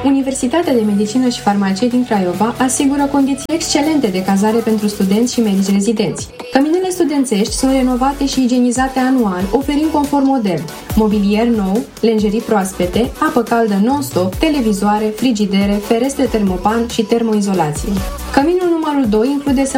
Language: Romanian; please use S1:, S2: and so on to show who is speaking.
S1: Universitatea de Medicină și Farmacie din Craiova asigură condiții excelente de cazare pentru studenți și medici rezidenți. Căminele studențești sunt renovate și igienizate anual, oferind confort modern, mobilier nou, lenjerii proaspete, apă caldă non-stop, televizoare, frigidere, ferestre termopan și termoizolație. Căminul numărul 2 include